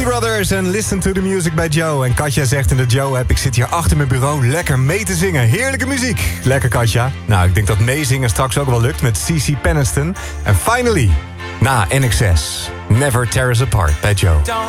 Doobie Brothers en Listen to the Music bij Joe. En Katja zegt in de Joe-app, ik zit hier achter mijn bureau lekker mee te zingen. Heerlijke muziek. Lekker, Katja. Nou, ik denk dat meezingen straks ook wel lukt met CeCe Peniston. En finally, na NXS, Never Tear Us Apart bij Joe. Don't